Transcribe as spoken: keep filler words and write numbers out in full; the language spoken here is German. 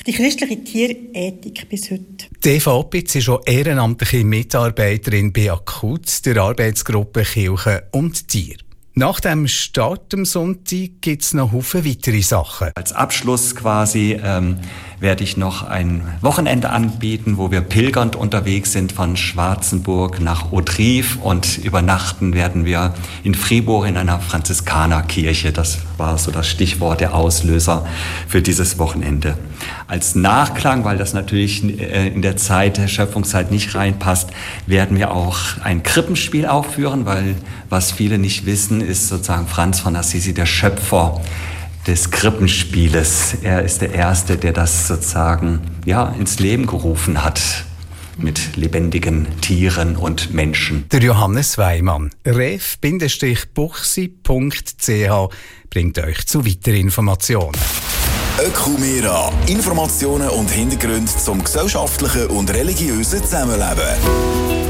die christliche Tierethik bis heute. Eva Oppitz ist auch ehrenamtliche Mitarbeiterin bei AKUT, der Arbeitsgruppe Kirche und Tier. Nach dem Start am Sonntag gibt es noch viele weitere Sachen. Als Abschluss quasi ähm, werde ich noch ein Wochenende anbieten, wo wir pilgernd unterwegs sind von Schwarzenburg nach Audrive und übernachten werden wir in Fribourg in einer Franziskanerkirche. Das war so das Stichwort, der Auslöser für dieses Wochenende. Als Nachklang, weil das natürlich in der Zeit, der Schöpfungszeit nicht reinpasst, werden wir auch ein Krippenspiel aufführen, weil was viele nicht wissen, ist sozusagen Franz von Assisi der Schöpfer des Krippenspieles. Er ist der Erste, der das sozusagen ja, ins Leben gerufen hat mit lebendigen Tieren und Menschen. Der Johannes Weimann, ref buchsi punkt c h, bringt euch zu weiteren Informationen. Ökumera. Informationen und Hintergründe zum gesellschaftlichen und religiösen Zusammenleben.